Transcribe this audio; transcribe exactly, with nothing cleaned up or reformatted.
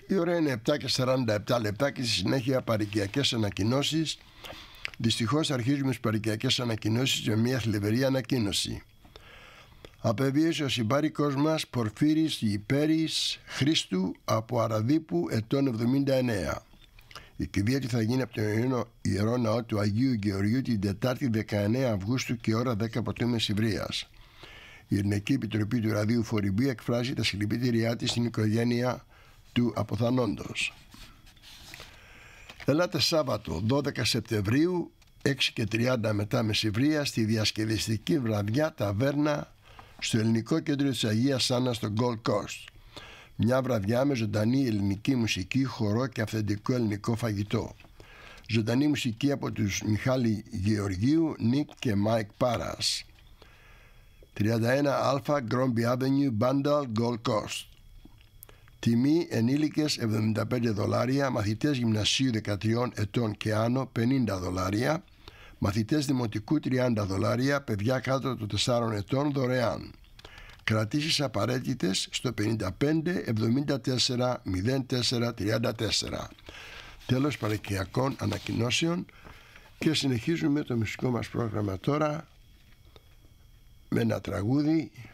Η ώρα είναι επτά και σαράντα επτά λεπτά και στη συνέχεια παροικιακές ανακοινώσεις. Δυστυχώς αρχίζουμε στις παροικιακές ανακοινώσεις με μια θλιβερή ανακοίνωση. Απεβίωσε ο συμπάρικος μας Πορφύρης Υπέρης Χρήστου από Αραδίπου, ετών εβδομήντα εννέα. Η κηδεία του θα γίνει από τον Ιερό Ναό του Αγίου Γεωργίου την Τετάρτη δεκαεννέα Αυγούστου και ώρα δέκα πρωτού μεσημβρίας. Η Ελληνική Επιτροπή του Ραδίου Φορυμπή εκφράζει τα συλληπιτήριά της στην οικογένεια του αποθανόντος. Ελάτε Σάββατο δώδεκα Σεπτεμβρίου έξι και τριάντα μετά μεσημβρία στη διασκεδιστική βραδιά ταβέρνα στο Ελληνικό Κέντρο της Αγίας Άννας στο Gold Coast. Μια βραδιά με ζωντανή ελληνική μουσική, χορό και αυθεντικό ελληνικό φαγητό. Ζωντανή μουσική από τους Μιχάλη Γεωργίου, Νίκ και Μάικ Πάρας. τριάντα ένα Α Γκρόμπι Avenue, Bandal, Gold Coast. Τιμή ενήλικες εβδομήντα πέντε δολάρια, μαθητές γυμνασίου δεκατρία ετών και άνω πενήντα δολάρια, μαθητές δημοτικού τριάντα δολάρια, παιδιά κάτω των τεσσάρων ετών δωρεάν. Κρατήσεις απαραίτητες στο πενήντα πέντε εβδομήντα τέσσερα μηδέν τέσσερα τριάντα τέσσερα. Τέλος παροικιακών ανακοινώσεων και συνεχίζουμε το μουσικό μας πρόγραμμα τώρα με ένα τραγούδι